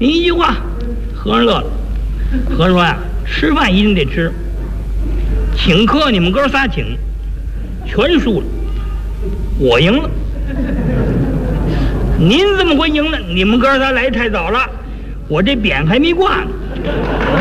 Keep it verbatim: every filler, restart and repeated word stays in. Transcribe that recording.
一句话，和尚乐了。和尚说呀，吃饭一定得吃，请客你们哥仨请，全输了，我赢了。您怎么会赢了？你们哥仨来太早了，我这匾还没挂呢。